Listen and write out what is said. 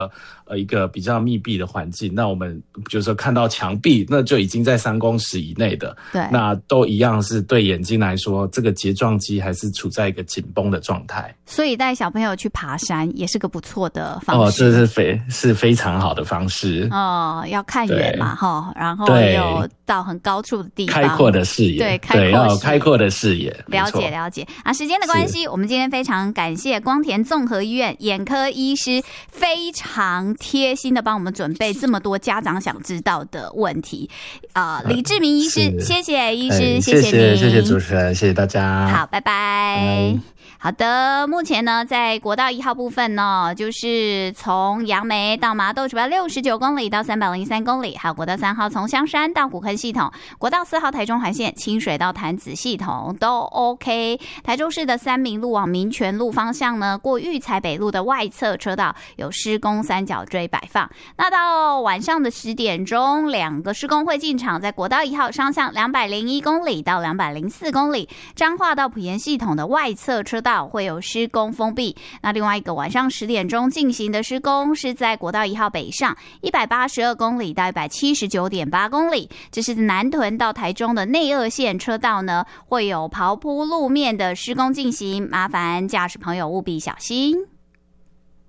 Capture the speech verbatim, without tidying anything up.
呃一个比较密闭的环境，那我们就是说看到墙壁，那就已经在三公尺以内的， 对， 那都一样是对眼睛来说，这个睫状肌还是处在一个紧绷的状态。 所以带小朋友去爬山也是个不错的方式。 哦，这是非是非常好的方式。 哦，要看远嘛，哈，然后有到很高处的地方， 开阔的视野， 对，开阔对，要有开阔的视野。 了解了解啊，时间的关系，我们今天非常感谢光田综合医院眼科医师非常贴心的帮我们准备这么多家长想知道的问题啊、呃，李志明医师，谢谢医师， 谢谢您， 谢谢主持人，谢谢大家， 好，拜拜。拜好的，目前呢，在国道一号部分呢，就是从杨梅到麻豆，主要六十九公里到三百零三公里，还有国道三号从香山到古坑系统，国道四号台中环线清水到潭子系统都 OK。台中市的三民路往民权路方向呢，过育才北路的外侧车道有施工三角锥摆放。那到晚上的十点钟，两个施工会进场，在国道一号双向两百零一公里到两百零四公里，彰化到埔盐系统的外侧车道会有施工封闭。那另外一个晚上十点钟进行的施工是在国道一号北上一百八十二公里到一百七十九点八公里，这是南屯到台中的内二线车道呢，会有刨铺路面的施工进行，麻烦驾驶朋友务必小心。